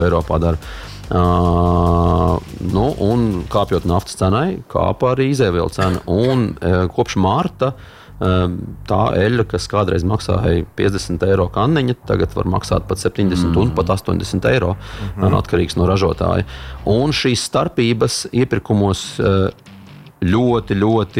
Eiropā dara. Un kāpjot naftas cenai, kāpa arī izēvielu cena. Un kopš marta tā eļļa, kas kādreiz maksāja 50 eiro kanniņa, tagad var maksāt pat 70 un pat 80 eiro, atkarīgs no ražotāja. Un šīs starpības iepirkumos ļoti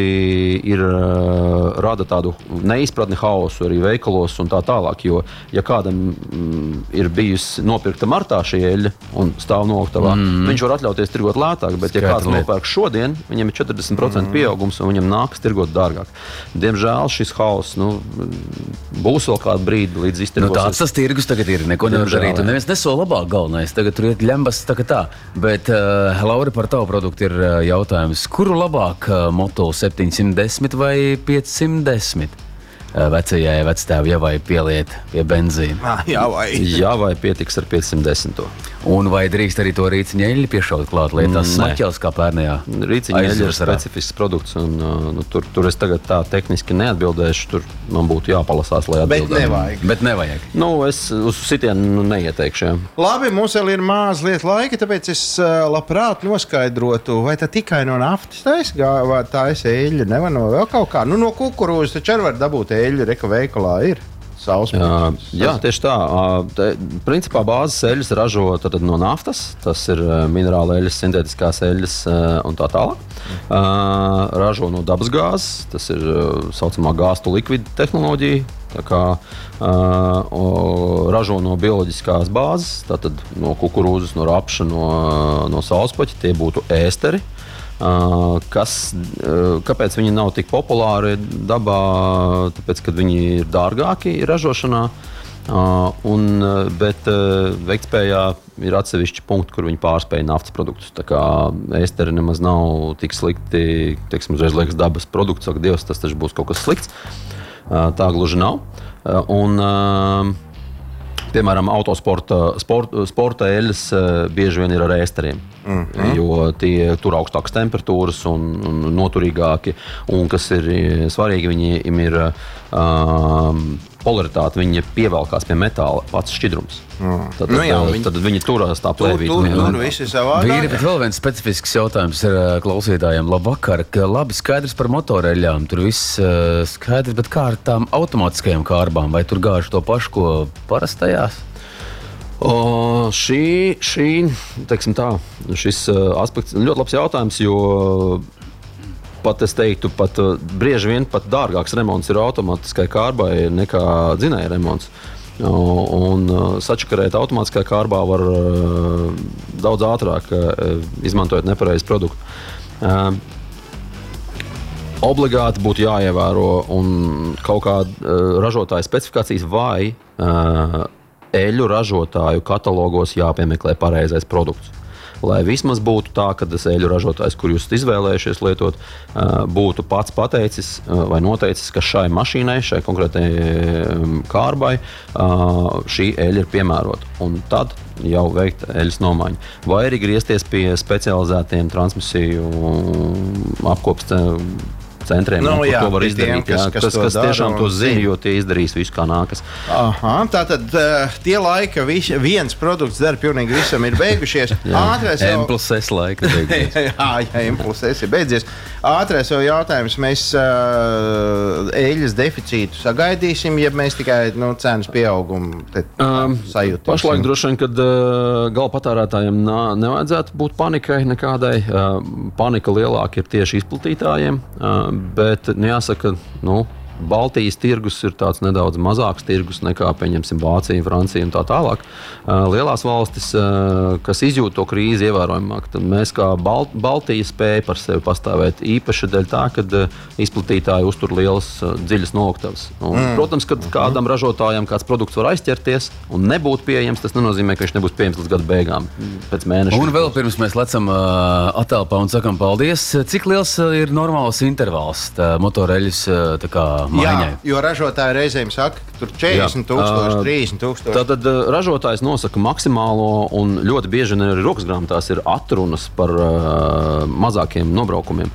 rada tādu neizpratni haosu arī veikalos un tā tālāk, jo, ja kādam ir bijusi nopirkta martā šī eļļa un stāv noliktavā, viņš var atļauties tirgot lētāk, bet ja kāds nopērk šodien, viņam ir 40% pieaugums un viņam nākas tirgot dārgāk. Diemžēl šis haoss, būs vēl kādu brīdi līdz iztirgosies. Tāds tas tirgus tagad ir, neko nevar darīt, un neviens nesola labāk galvenais, tagad tur iet ļembas tā. Bet, Lauri, par tavu produktu ir jautājums, kuru labāk Moto 710 vai 510 vecajai vectēvjai vai pieliet pie benzīna? Jā, vai pietiks ar 510. Un vai drīkst arī to rīciņa eļļu piešaut klāt, lai tās smaķels kā pērnējā? Rīciņa eļļa ir specifisks produkts, un tur es tagad tā tehniski neatbildēšu, tur man būtu jāpalasās, lai atbildētu. Bet nevajag. Es uz sitienu neieteikšu. Labi, mums vēl ir mazliet laika, tāpēc es labprāt noskaidrotu, vai tā tikai no naftas vai tā ir eļļa, nevar no vēl kaut kā. No kukurūzas taču arī var dabūt eļļu, reka veikalā ir. Jā, tieši tā. Principā bāzes eļļas ražo no naftas, tas ir minerāla eļļas, sintētiskās eļļas un tā tālāk. Ražo no dabas gāzes, tas ir saucamā gāstu likvidu tehnoloģija. Tā kā ražo no bioloģiskās bāzes, tātad no kukurūzas, no rapša, no saulespaķa, tie būtu ēsteri. Kāpēc viņi nav tik populāri dabā? Tāpēc, ka viņi ir dārgāki ražošanā, bet veiktspējā ir atsevišķi punkti, kur viņi pārspēja naftas produktus. Tā kā ēsteri nemaz nav tik slikti, teiksim, uzreiz liekas dabas produkts, saka, Dievs, tas taču būs kaut kas slikts. Tā gluži nav. Piemēram, sporta eļļas bieži vien ir ar ēsteriem, jo tie tur augstākas temperatūras un noturīgāki, un kas ir svarīgi, viņiem ir polaritāte, viņi pievelkās pie metāla pats šķidrums. Tad viņi turās tā plēvīt. Tur visi savādāk. Vīri, bet vēl viens specifisks jautājums ir klausītājiem. Labvakar, labi skaidrs par motoreļļām, tur viss skaidrs, bet kā ar tām automātiskajām kārbām? Vai tur gāž to pašu, ko parastajās? Šis aspekts ļoti labs jautājums, jo es teiktu, brieži vien pat dārgāks remonts ir automātiskai kārbai nekā dzinēja remonts. Un sačakarēt automātiskajā kārbā var daudz ātrāk, izmantojot nepareizu produktu. Obligāti būtu jāievēro un kaut kāda ražotāja specifikācijas vai eļļu ražotāju katalogos jāpiemeklē pareizais produkts. Lai vismaz būtu tā, ka tas eļļu ražotājs, kur jūs izvēlējušies lietot, būtu pats pateicis vai noteicis, ka šai mašīnai, šai konkrētai kārbai šī eļļa ir piemērota. Un tad jau veikt eļļas nomaiņu. Vai arī griezties pie specializētiem transmisiju apkopas centriem, to var izdarīt, kas tiešām to zina, jo tie izdarīs visu, kā nākas. Tātad tie laika viens produkts dara pilnīgi visam ir beigušies. M+S laika beigušies. Jā, M+S ir beidzies. Ātrais vēl jautājums. Mēs eļļas deficītu sagaidīsim, ja mēs tikai cenas pieaugumu sajūtīsim? Pašlaik droši vien, kad gala patērētājiem nevajadzētu būt panikai nekādai. Panika lielāka ir tieši izplatītājiem. Bet jāsaka, Baltijas tirgus ir tāds nedaudz mazāks tirgus nekā, pieņemsim, Vācija, Francija un tā tālāk. Lielās valstis, kas izjūt to krīzi ievērojamāk, tad mēs kā Baltija spēja par sevi pastāvēt īpaši dēļ tā, kad izplatītāji uztur lielas dziļas noliktavas. Protams, kad kādam ražotājam kāds produkts var aizķerties un nebūt pieejams, tas nenozīmē, ka viņš nebūs pieejams līdz gada beigām, pēc mēneša. Un vēl pirms mēs lecam atelpā un sakam paldies, cik liels ir normāls intervals motoreļļas maiņai? Jā, jo ražotāji reizēm saka, ka tur 40,000, 30,000. Tātad ražotājs nosaka maksimālo, un ļoti bieži arī rokas grāmatās ir atrunas par mazākiem nobraukumiem.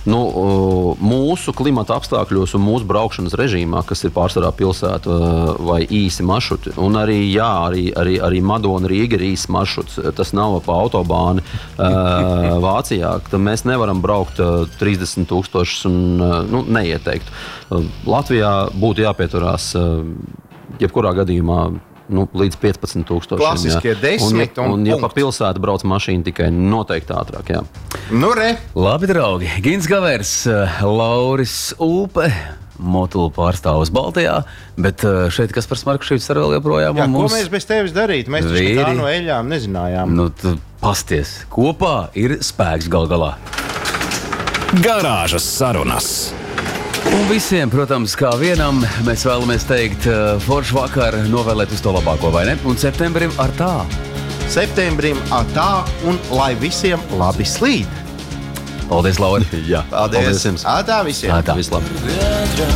Mūsu klimata apstākļos un mūsu braukšanas režīmā, kas ir pārsvarā pilsēta vai īsi maršruti, un arī Madona Rīga ir īsi maršruts, tas nav pa autobāni Vācijā, tad mēs nevaram braukt 30,000 un neieteiktu. Latvijā būtu jāpieturās jebkurā gadījumā līdz 15,000. Klasiskie 10 un ja pa pilsētu brauc mašīna tikai noteikti ātrāk, jā. Labi, draugi. Gins Gavers, Lauris Ulpe, Motulu pārstāvus Baltijā, bet šeit Kaspars Markušīts ar vēl joprojām. Jā, ko mēs bez tevis darītu? Mēs taču tā no eļļām nezinājām. Pasties, kopā ir spēks gal galā. Garāžas sarunas. Un visiem, protams, kā vienam, mēs vēlamies teikt foršu vakaru, novēlēt uz to labāko, vai ne? Un septembrim ar tā. Septembrim ar tā un lai visiem labi slīd. Paldies, Lauri. Jā, paldies jums. Atā visiem. Atā. Vislabāk.